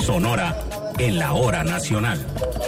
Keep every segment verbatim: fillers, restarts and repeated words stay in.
Sonora en la hora nacional.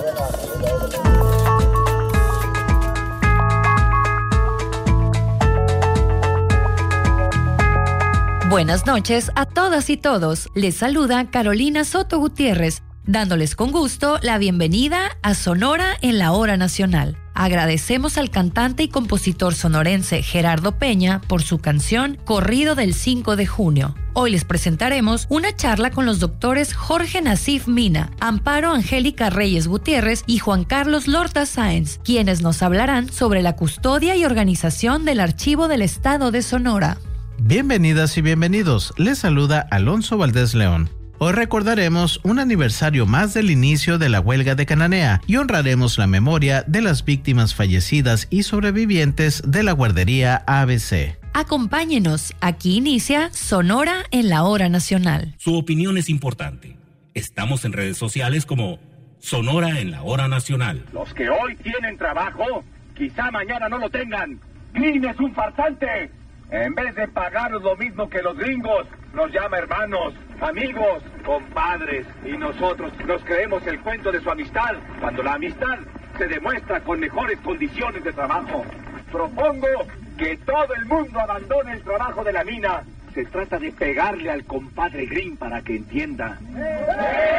Buenas noches a todas y todos. Les saluda Carolina Soto Gutiérrez, dándoles con gusto la bienvenida a Sonora en la hora nacional. Agradecemos al cantante y compositor sonorense Gerardo Peña por su canción Corrido del cinco de junio. Hoy les presentaremos una charla con los doctores Jorge Nasif Mina, Amparo Angélica Reyes Gutiérrez y Juan Carlos Lorta Sáenz, quienes nos hablarán sobre la custodia y organización del Archivo del Estado de Sonora. Bienvenidas y bienvenidos. Les saluda Alonso Valdés León. Hoy recordaremos un aniversario más del inicio de la huelga de Cananea y honraremos la memoria de las víctimas fallecidas y sobrevivientes de la guardería A B C. Acompáñenos, aquí inicia Sonora en la hora nacional. Su opinión es importante. Estamos en redes sociales como Sonora en la hora nacional. Los que hoy tienen trabajo, quizá mañana no lo tengan. Green es un farsante. En vez de pagarnos lo mismo que los gringos, nos llama hermanos, amigos, compadres, y nosotros nos creemos el cuento de su amistad, cuando la amistad se demuestra con mejores condiciones de trabajo. Propongo que todo el mundo abandone el trabajo de la mina. Se trata de pegarle al compadre Green para que entienda.